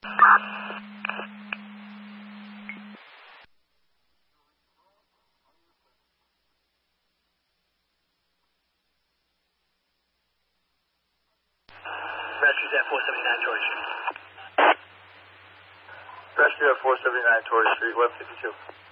Rescue's at 479 Torrey Street. Rescue at 479 Torrey Street, 1152.